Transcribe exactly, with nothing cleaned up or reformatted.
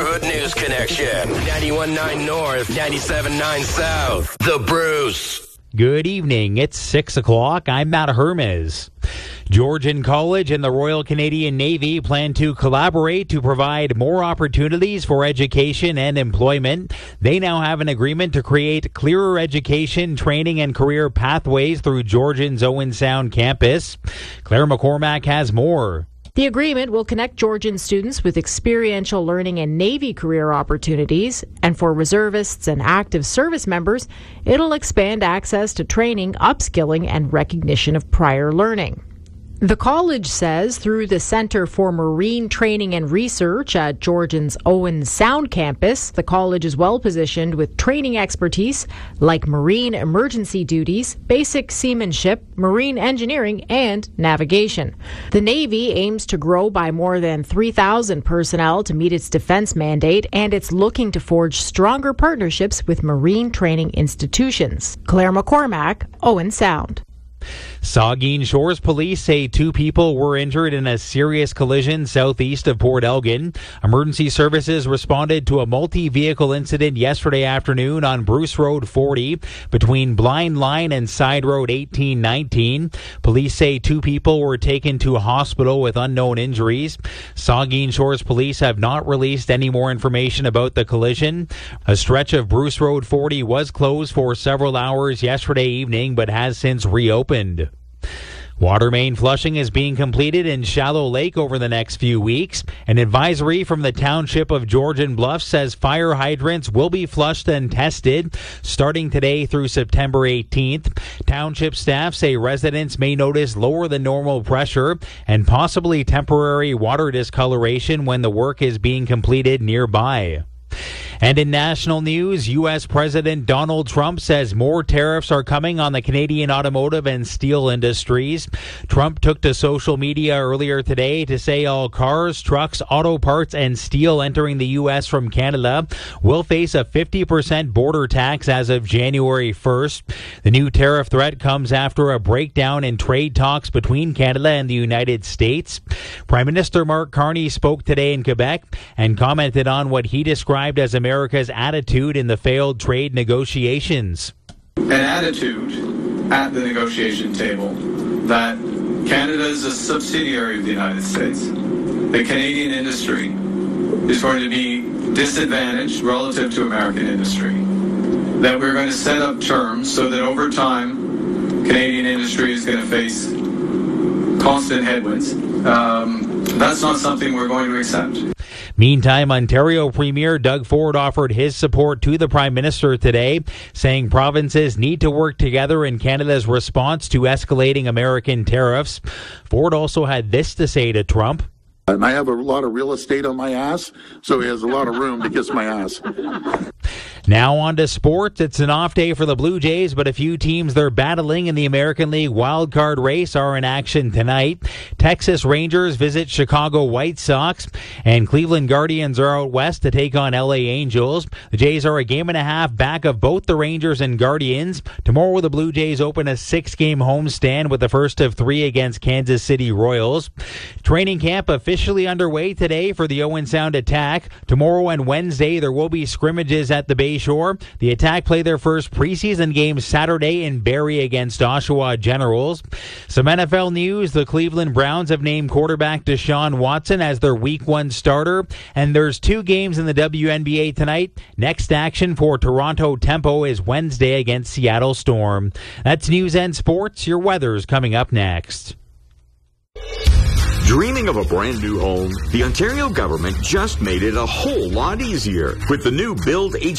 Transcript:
Road News Connection. ninety-one point nine North, ninety-seven point nine South. The Bruce. Good evening. It's six o'clock. I'm Matt Hermes. Georgian College and the Royal Canadian Navy plan to collaborate to provide more opportunities for education and employment. They now have an agreement to create clearer education, training, and career pathways through Georgian's Owen Sound campus. Claire McCormack has more. The agreement will connect Georgian students with experiential learning and Navy career opportunities, and for reservists and active service members, it'll expand access to training, upskilling, and recognition of prior learning. The college says through the Center for Marine Training and Research at Georgian's Owen Sound campus, the college is well positioned with training expertise like marine emergency duties, basic seamanship, marine engineering, and navigation. The Navy aims to grow by more than three thousand personnel to meet its defense mandate, and it's looking to forge stronger partnerships with marine training institutions. Claire McCormack, Owen Sound. Saugeen Shores police say two people were injured in a serious collision southeast of Port Elgin. Emergency services responded to a multi-vehicle incident yesterday afternoon on Bruce Road forty between Blind Line and Side Road eighteen nineteen. Police say two people were taken to a hospital with unknown injuries. Saugeen Shores police have not released any more information about the collision. A stretch of Bruce Road forty was closed for several hours yesterday evening but has since reopened. Water main flushing is being completed in Shallow Lake over the next few weeks. An advisory from the Township of Georgian Bluffs says fire hydrants will be flushed and tested starting today through September eighteenth. Township staff say residents may notice lower than normal pressure and possibly temporary water discoloration when the work is being completed nearby. And in national news, U S President Donald Trump says more tariffs are coming on the Canadian automotive and steel industries. Trump took to social media earlier today to say all cars, trucks, auto parts, and steel entering the U S from Canada will face a fifty percent border tax as of January first. The new tariff threat comes after a breakdown in trade talks between Canada and the United States. Prime Minister Mark Carney spoke today in Quebec and commented on what he described as America's attitude in the failed trade negotiations. An attitude at the negotiation table that Canada is a subsidiary of the United States. The Canadian industry is going to be disadvantaged relative to American industry. That we're going to set up terms so that over time, Canadian industry is going to face constant headwinds. Um, that's not something we're going to accept. Meantime, Ontario Premier Doug Ford offered his support to the Prime Minister today, saying provinces need to work together in Canada's response to escalating American tariffs. Ford also had this to say to Trump. And I have a lot of real estate on my ass, so he has a lot of room to kiss my ass. Now on to sports. It's an off day for the Blue Jays, but a few teams they're battling in the American League wildcard race are in action tonight. Texas Rangers visit Chicago White Sox, and Cleveland Guardians are out west to take on L A Angels. The Jays are a game and a half back of both the Rangers and Guardians. Tomorrow the Blue Jays open a six-game homestand with the first of three against Kansas City Royals. Training camp officially underway today for the Owen Sound Attack. Tomorrow and Wednesday there will be scrimmages at the Bay Shore. The Attack play their first preseason game Saturday in Barrie against Oshawa Generals. Some N F L news. The Cleveland Browns have named quarterback Deshaun Watson as their week one starter. And there's two games in the W N B A tonight. Next action for Toronto Tempo is Wednesday against Seattle Storm. That's news and sports. Your weather's coming up next. Dreaming of a brand new home? The Ontario government just made it a whole lot easier with the new Build H